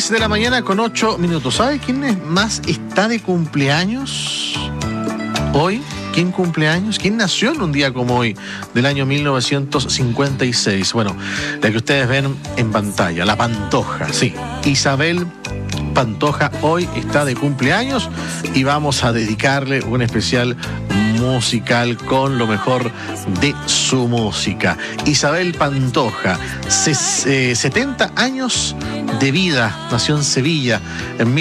6 de la mañana con 8 minutos. ¿Sabe quién más está de cumpleaños hoy? ¿Quién cumpleaños? ¿Quién nació en un día como hoy, del año 1956? Bueno, la que ustedes ven en pantalla, la Pantoja, sí. Isabel Pantoja hoy está de cumpleaños y vamos a dedicarle un especial musical con lo mejor de su música. Isabel Pantoja, 70 años de vida, nació en Sevilla en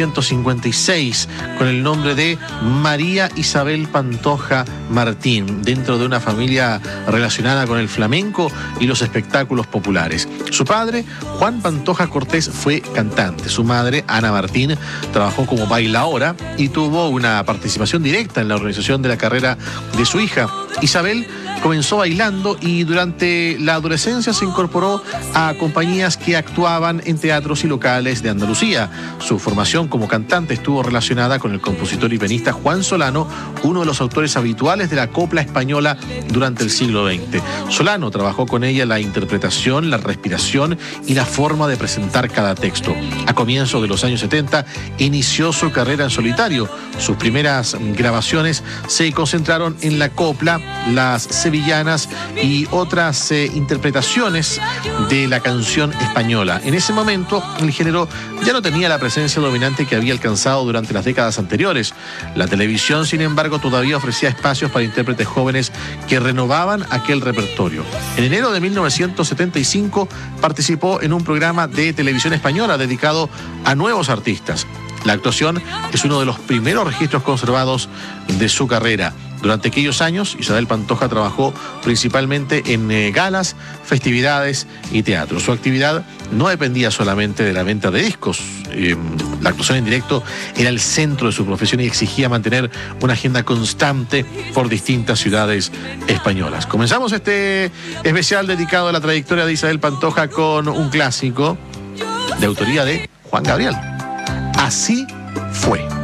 1956 con el nombre de María Isabel Pantoja Martín, dentro de una familia relacionada con el flamenco y los espectáculos populares. Su padre, Juan Pantoja Cortés, fue cantante. Su madre, Ana Martín, trabajó como bailaora y tuvo una participación directa en la organización de la carrera de su hija. Isabel comenzó bailando y durante la adolescencia se incorporó a compañías que actuaban en teatros y locales de Andalucía. Su formación como cantante estuvo relacionada con el compositor y pianista Juan Solano, uno de los autores habituales de la copla española durante el siglo XX. Solano trabajó con ella la interpretación, la respiración y la forma de presentar cada texto. A comienzos de los años 70 inició su carrera en solitario. Sus primeras grabaciones se concentraron en la copla, las sevillanas y otras interpretaciones de la canción española. En ese momento, el género ya no tenía la presencia dominante que había alcanzado durante las décadas anteriores. La televisión, sin embargo, todavía ofrecía espacios para intérpretes jóvenes que renovaban aquel repertorio. En enero de 1975 participó en un programa de televisión española dedicado a nuevos artistas. La actuación es uno de los primeros registros conservados de su carrera. Durante aquellos años, Isabel Pantoja trabajó principalmente en galas, festividades y teatro. Su actividad no dependía solamente de la venta de discos. La actuación en directo era el centro de su profesión y exigía mantener una agenda constante por distintas ciudades españolas. Comenzamos este especial dedicado a la trayectoria de Isabel Pantoja con un clásico de autoría de Juan Gabriel. Así fue.